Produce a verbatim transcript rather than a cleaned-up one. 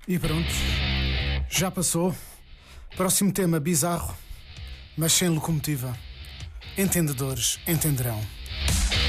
E pronto, já passou. Próximo tema bizarro, mas sem locomotiva. Entendedores entenderão.